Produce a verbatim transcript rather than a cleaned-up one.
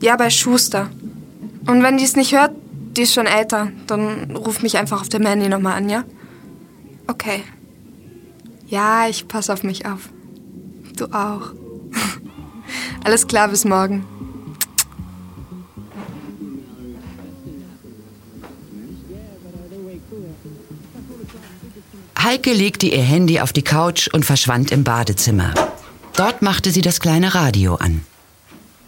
Ja, bei Schuster. Und wenn die es nicht hört, die ist schon älter, dann ruf mich einfach auf dem Handy nochmal an, ja? Okay. Ja, ich pass auf mich auf. Du auch. Alles klar, bis morgen. Heike legte ihr Handy auf die Couch und verschwand im Badezimmer. Dort machte sie das kleine Radio an.